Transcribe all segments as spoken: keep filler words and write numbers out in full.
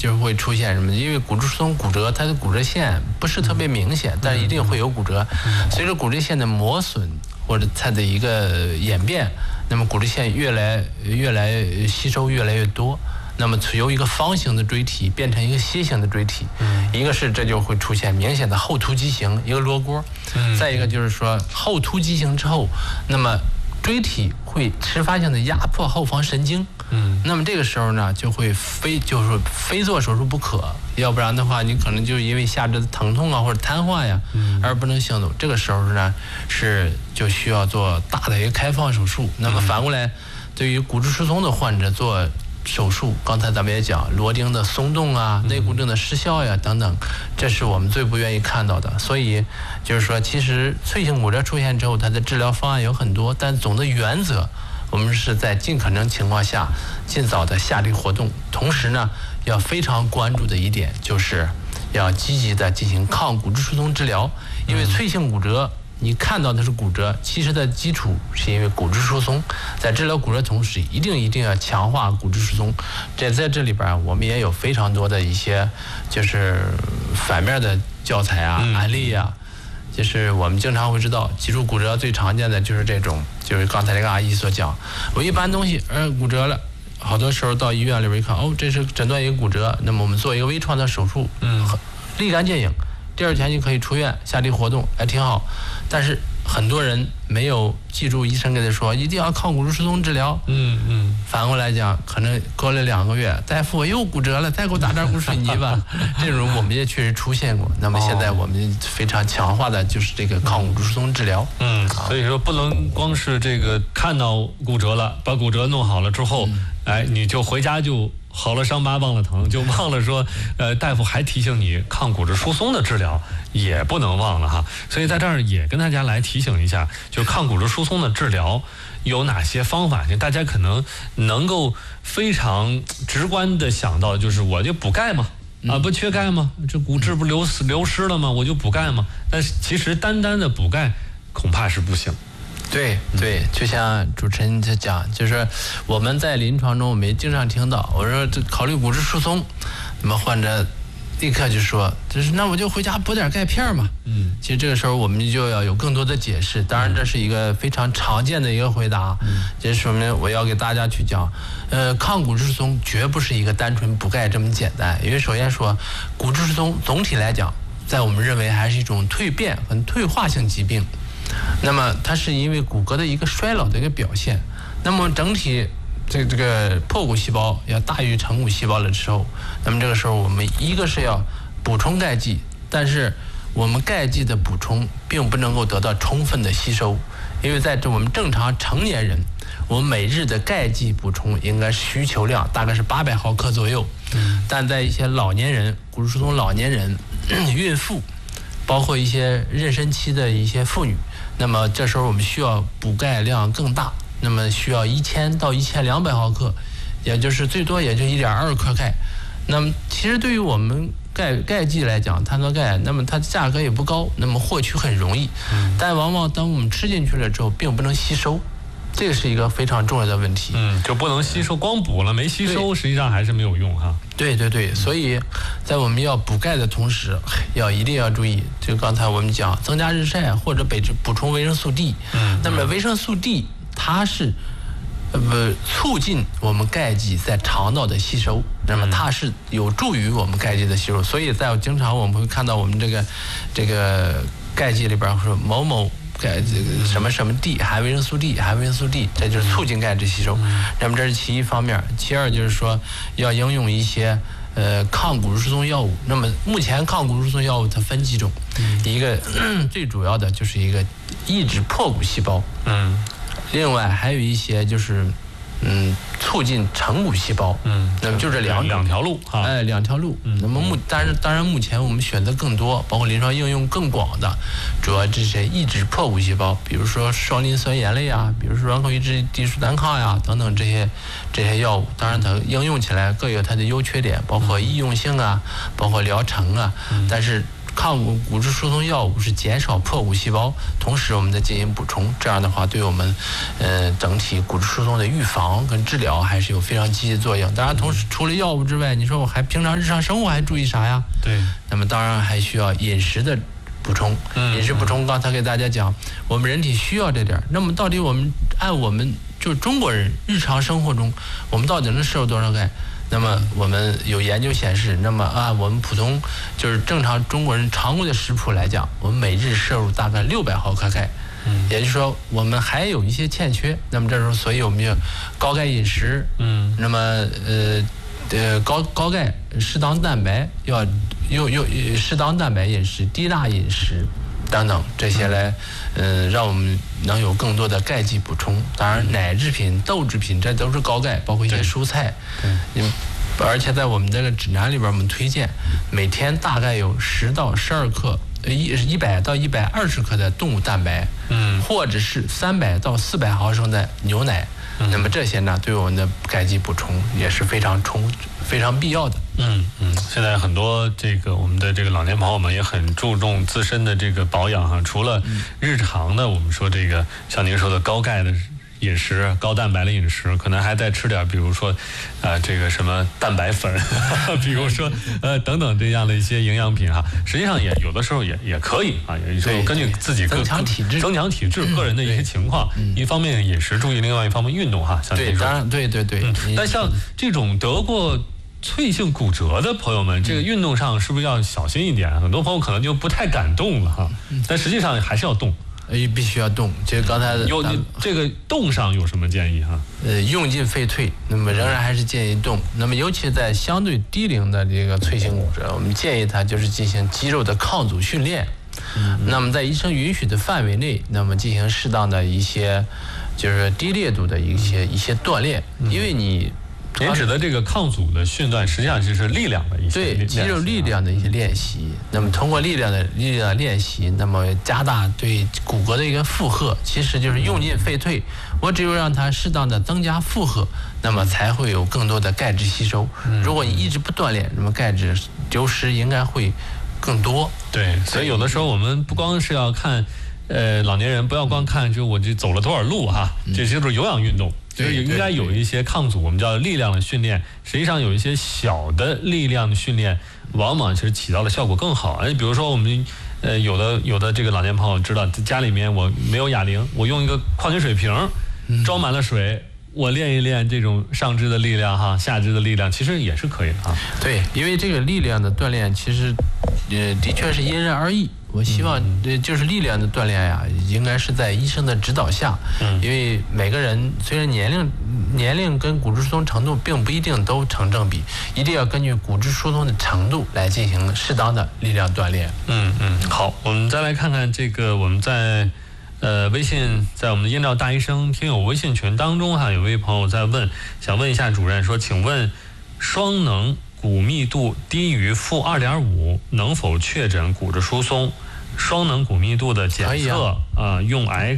就是会出现什么？因为骨质疏松骨折，它的骨折线不是特别明显，但是一定会有骨折。随着骨折线的磨损或者它的一个演变，那么骨质线越来越来吸收越来越多。那么由一个方形的椎体变成一个楔形的椎体，嗯，一个是这就会出现明显的后凸畸形，一个罗锅，嗯，再一个就是说后凸畸形之后，那么椎体会迟发性的压迫后方神经，嗯，那么这个时候呢就会非就是非做手术不可，要不然的话你可能就因为下肢的疼痛啊或者瘫痪呀，嗯，而不能行走，这个时候呢是就需要做大的一个开放手术。那么反过来，对于骨质疏松的患者做手术，刚才咱们也讲螺钉的松动啊，内骨正的失效呀等等，这是我们最不愿意看到的。所以就是说，其实脆性骨折出现之后，它的治疗方案有很多，但总的原则，我们是在尽可能情况下尽早的下力活动，同时呢，要非常关注的一点就是要积极的进行抗骨质疏松治疗，因为脆性骨折。你看到的是骨折，其实的基础是因为骨质疏松。在治疗骨折同时，一定一定要强化骨质疏松。这在这里边，我们也有非常多的一些就是反面的教材啊、嗯、案例啊。就是我们经常会知道，脊柱骨折最常见的就是这种，就是刚才这个阿姨所讲，我一搬东西，呃，骨折了。好多时候到医院里边一看，哦，这是诊断一个骨折，那么我们做一个微创的手术，嗯，立竿见影。第二天就可以出院，下地活动还挺好，但是很多人没有记住医生跟他说一定要靠骨质疏松治疗。嗯嗯。反过来讲，可能过了两个月，大夫我又骨折了，再给我打点骨水泥吧。这种我们也确实出现过。那么现在我们非常强化的就是这个抗骨质疏松治疗。嗯， 所以说不能光是这个看到骨折了，把骨折弄好了之后，嗯、哎，你就回家就。好了伤疤忘了疼，就忘了说，呃，大夫还提醒你抗骨质疏松的治疗也不能忘了哈。所以在这儿也跟大家来提醒一下，就抗骨质疏松的治疗有哪些方法？就大家可能能够非常直观的想到，就是我就补钙嘛，啊，不缺钙吗？这骨质不流失流失了吗？我就补钙嘛。但是其实单单的补钙恐怕是不行。 对对，就像主持人在讲，就是我们在临床中我们也经常听到，我说这考虑骨质疏松，那么患者立刻就说，就是那我就回家补点钙片嘛。嗯，其实这个时候我们就要有更多的解释，当然这是一个非常常见的一个回答，嗯，这说明我要给大家去讲，呃，抗骨质疏松绝不是一个单纯补钙这么简单，因为首先说骨质疏松总体来讲，在我们认为还是一种蜕变和退化性疾病。那么它是因为骨骼的一个衰老的一个表现，那么整体这这个破骨细胞要大于成骨细胞的时候，那么这个时候我们一个是要补充钙剂，但是我们钙剂的补充并不能够得到充分的吸收，因为在这我们正常成年人，我们每日的钙剂补充应该需求量大概是八百毫克左右，嗯，但在一些老年人，骨质疏松老年人、孕妇，包括一些妊娠期的一些妇女。那么这时候我们需要补钙量更大，那么需要一千到一千两百毫克，也就是最多也就一点二克钙。那么其实对于我们钙钙剂来讲，碳酸钙，那么它的价格也不高，那么获取很容易，嗯，但往往当我们吃进去了之后，并不能吸收。这个是一个非常重要的问题， 嗯，就不能吸收，光补了没吸收，实际上还是没有用哈。 对对对，所以在我们要补钙的同时，要一定要注意，就刚才我们讲增加日晒或者补补充维生素 D，嗯，那么维生素 D 它是呃促进我们钙剂在肠道的吸收，那么它是有助于我们钙剂的吸收，所以在经常我们会看到我们这个这个钙剂里边说某某。钙这个什么什么 D 含维生素 D 含维生素 D， 这就是促进钙质吸收。那么这是其一方面，其二就是说要应用一些呃抗骨质疏松药物。那么目前抗骨质疏松药物它分几种，一个最主要的就是一个抑制破骨细胞，嗯，另外还有一些就是嗯促进成骨细胞，嗯，那么就这两两条路啊， 哎，两条路。嗯，那么目但是当然目前我们选择更多，包括临床应用更广的，主要这些抑制破骨细胞，比如说双磷酸盐类啊，比如说软口抑制地舒单抗呀等等这些这些药物，当然它应用起来各有它的优缺点，包括易用性啊，包括疗程啊，嗯，但是抗骨骨质疏松药物是减少破骨细胞，同时我们再进行补充，这样的话对我们呃整体骨质疏松的预防跟治疗还是有非常积极作用。当然，同时除了药物之外，你说我还平常日常生活还注意啥呀？ 对， 那么当然还需要饮食的补充。饮食补充，刚才给大家讲，我们人体需要这点，那么到底我们按我们就是中国人日常生活中，我们到底能摄入多少钙？那么我们有研究显示，那么啊，我们普通就是正常中国人常规的食谱来讲，我们每日摄入大概六百毫克钙，嗯，也就是说我们还有一些欠缺。那么这时候，所以我们要高钙饮食，嗯，那么呃呃高高钙适当蛋白要又又适当蛋白饮食、低钠饮食等等这些来，嗯、呃，让我们能有更多的钙剂补充。当然，奶制品、豆制品这都是高钙，包括一些蔬菜。嗯，而且在我们这个指南里边，我们推荐每天大概有十到十二克，呃，一一百到一百二十克的动物蛋白，嗯，或者是三百到四百毫升的牛奶。嗯、那么这些呢，对我们的钙剂补充也是非常充、非常必要的。 嗯嗯，现在很多这个我们的这个老年朋友们也很注重自身的这个保养哈，除了日常的我们说这个像您说的高钙的饮食、高蛋白的饮食，可能还再吃点，比如说，呃，这个什么蛋白粉，比如说呃等等这样的一些营养品哈，实际上也有的时候也也可以啊，有时候根据自己增强体质、 增强体质、个人的一些情况，一方面饮食注意，另外一方面运动哈，像对，当然对对对。 那像这种得过脆性骨折的朋友们，这个运动上是不是要小心一点？很多朋友可能就不太敢动了哈，但实际上还是要动。 呃，必须要动。就是刚才的有这个动上有什么建议哈？ 呃，用进废退，那么仍然还是建议动。那么尤其在相对低龄的这个脆性骨折，我们建议他就是进行肌肉的抗阻训练。嗯，那么在医生允许的范围内，那么进行适当的一些就是低烈度的一些一些锻炼，因为你。 您指的这个抗阻的训练，实际上就是力量的一些对肌肉力量的一些练习。那么通过力量的力量的练习，那么加大对骨骼的一个负荷，其实就是用进废退。我只有让它适当的增加负荷，那么才会有更多的钙质吸收。如果你一直不锻炼，那么钙质流失应该会更多。 对，所以有的时候我们不光是要看，呃，老年人不要光看就我这走了多少路哈，这就是有氧运动。就是应该有一些抗阻，我们叫力量的训练。实际上有一些小的力量的训练，往往其实起到的效果更好。哎，比如说我们呃有的有的这个老年朋友知道，家里面我没有哑铃，我用一个矿泉水瓶装满了水，我练一练这种上肢的力量哈，下肢的力量，其实也是可以的啊。 对，因为这个力量的锻炼，其实呃的确是因人而异。我希望，呃，就是力量的锻炼呀，应该是在医生的指导下，嗯，因为每个人虽然年龄、年龄跟骨质疏松程度并不一定都成正比，一定要根据骨质疏松的程度来进行适当的力量锻炼。 嗯嗯，好，我们再来看看这个我们在呃微信，在我们的燕赵大医生听友微信群当中哈，有位朋友在问，想问一下主任说，请问双能骨密度低于负二点五能否确诊骨质疏松？双能骨密度的检测啊、呃，用 X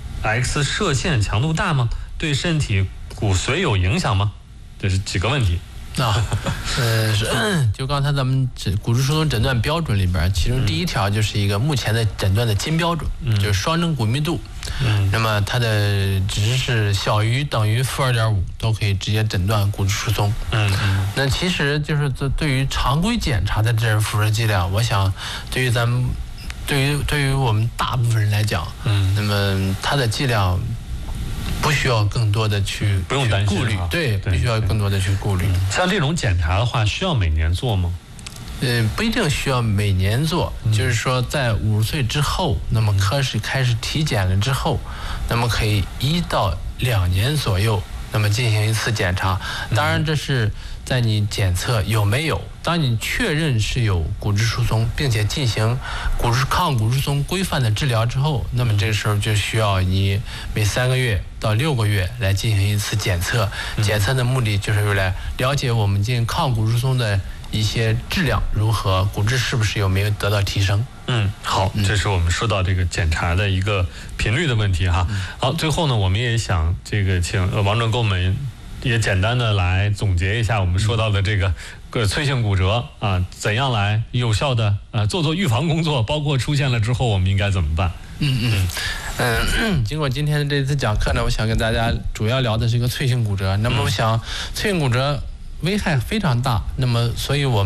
X 射线强度大吗？对身体骨髓有影响吗？这是几个问题。 啊，呃，就刚才咱们骨质疏松诊断标准里边，其中第一条就是一个目前的诊断的金标准，嗯、就是双能骨密度。嗯，那么它的值是小于等于负二点五，都可以直接诊断骨质疏松。嗯嗯。那其实就是对于常规检查的这辐射剂量，我想对于咱们对于对于我们大部分人来讲，嗯，那么它的剂量不需要更多的去不用担心顾虑，对，不需要更多的去顾虑。 像这种检查的话，需要每年做吗？ 呃，不一定需要每年做，嗯、就是说在五十岁之后，那么开始开始体检了之后，那么可以一到两年左右，那么进行一次检查。当然，这是在你检测有没有，当你确认是有骨质疏松，并且进行骨质抗骨质疏松规范的治疗之后，那么这个时候就需要你每三个月到六个月来进行一次检测。检测的目的就是为了了解我们进行抗骨质疏松的一些质量如何，骨质是不是有没有得到提升。 嗯，好，这是我们说到这个检查的一个频率的问题哈。好，最后呢，我们也想这个请呃王总给我们也简单的来总结一下我们说到的这个个脆性骨折啊，怎样来有效的呃做做预防工作，包括出现了之后我们应该怎么办？ 嗯嗯嗯，经过今天的这次讲课呢，我想跟大家主要聊的是一个脆性骨折。那么我想，脆性骨折危害非常大，那么所以我们